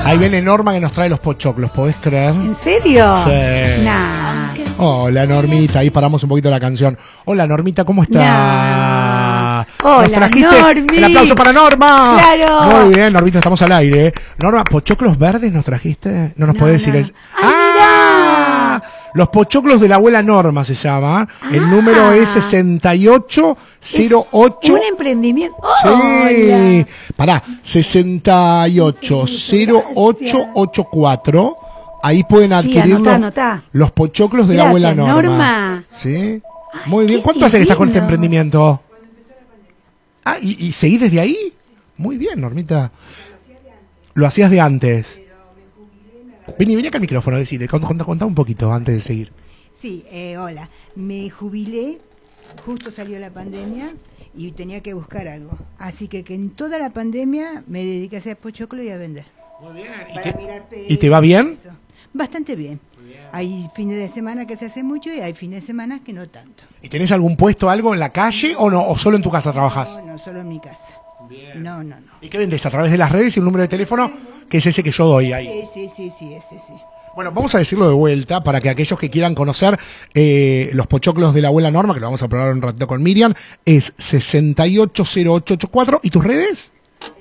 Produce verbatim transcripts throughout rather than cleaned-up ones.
Ahí viene Norma que nos trae los pochoclos, ¿podés creer? ¿En serio? Sí. Nah. Hola, Normita. Ahí paramos un poquito la canción. Hola, Normita, ¿cómo estás? Nah. ¿Nos Hola, trajiste? Normi. El aplauso para Norma. Claro. Muy bien, Normita, estamos al aire. Norma, ¿pochoclos verdes nos trajiste? No nos No, podés no, decir no. el... ¡Ah! Los pochoclos de la abuela Norma se llama. El Ah. número es sesenta y ocho cero ocho. Un emprendimiento. Sí, Hola. pará, sesenta y ocho cero ocho ochenta y cuatro. Ahí pueden Sí, adquirir anotá, los, anotá. los pochoclos de la Gracias, abuela Norma. Norma. Sí, muy bien. qué ¿Cuánto hace que estás con este divinos. emprendimiento? Ah, ¿y, y seguís desde ahí? Muy bien, Normita. Lo hacías de antes. Vení, vení acá al micrófono, decide, contá, contá, contá un poquito antes de seguir. Sí, eh, hola. Me jubilé, justo salió la pandemia y tenía que buscar algo. Así que, que en toda la pandemia me dediqué a hacer pochoclo y a vender. Muy bien. ¿Y Para te, mirar ¿y te va bien? eso. Bastante bien. Hay fines de semana que se hace mucho y hay fines de semana que no tanto. ¿Y tenés algún puesto, algo en la calle o no? ¿O solo en tu casa trabajas? No, no, solo en mi casa. Bien. No, no, no. ¿Y qué vendes? ¿A través de las redes y un número de teléfono? Que es ese que yo doy ahí. Sí, sí, sí, sí, ese sí. Bueno, vamos a decirlo de vuelta para que aquellos que quieran conocer eh, los pochoclos de la abuela Norma, que lo vamos a probar un ratito con Miriam, es sesenta y ocho cero ocho ochenta y cuatro. ¿Y tus redes?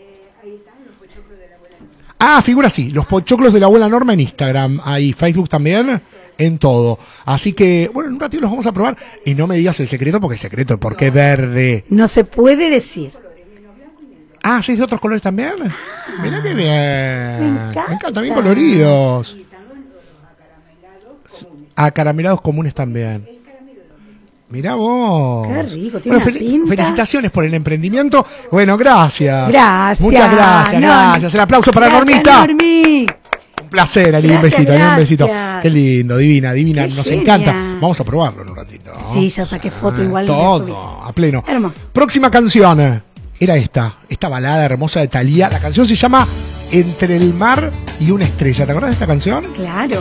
Ah, figura así, los pochoclos de la abuela Norma en Instagram, ahí Facebook también, en todo. Así que, bueno, en un ratito los vamos a probar y no me digas el secreto porque es secreto, ¿por qué verde? No se puede decir. Ah, ¿seis de otros colores también? Mirá qué bien. Me encanta. Me encanta, bien coloridos. Acaramelados comunes también. Mirá vos. Qué rico, tiene Bueno, una fel- pinta. Felicitaciones por el emprendimiento. Bueno, gracias. Gracias. Muchas gracias, No, gracias. El aplauso para Gracias, Normita. Normi. Un placer, Ali, un Gracias, besito, Ali, un besito. gracias. Qué lindo, divina, divina. Qué Nos genia. encanta. Vamos a probarlo en un ratito. ¿no? Sí, ya saqué foto igual. y la subí. Todo, a pleno. Hermoso. Próxima canción. Era esta, esta balada hermosa de Thalía. La canción se llama Entre el mar y una estrella. ¿Te acuerdas de esta canción? Claro.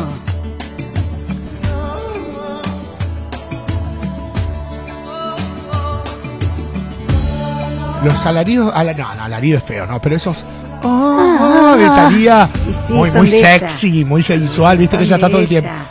Los alaridos, ala- no, no, alarido es feo, ¿no? Pero esos, oh, de Thalía, Y sí, muy, son muy de ella. sexy, muy sensual, viste que Son ella está de todo el tiempo. ella.